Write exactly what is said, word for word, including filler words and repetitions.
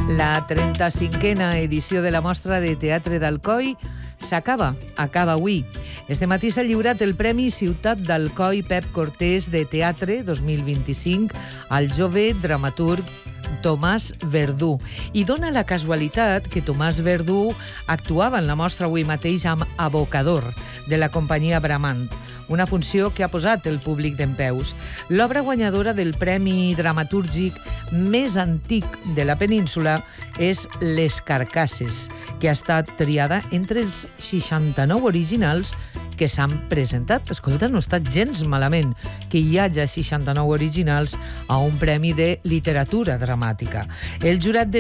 La trenta-cinquena edició de la Mostra de Teatre d'Alcoi s'acaba, acaba avui. Este matí s'ha lliurat el Premi Ciutat d'Alcoi Pep Cortés de Teatre dos mil vint-i-cinc al jove dramaturg Tomàs Verdú. I dona la casualitat que Tomàs Verdú actuava en la mostra avui mateix amb Abocador, de la companyia Bramant, una funció que ha posat el públic dempeus. L'obra guanyadora del Premi Dramatúrgic més antic de la península és Les Carcasses, que ha estat triada entre els seixanta-nou originals que s'han presentat. Escolta, no està gens malament que hi hagi seixanta-nou originals a un premi de literatura dramàtica. El jurat de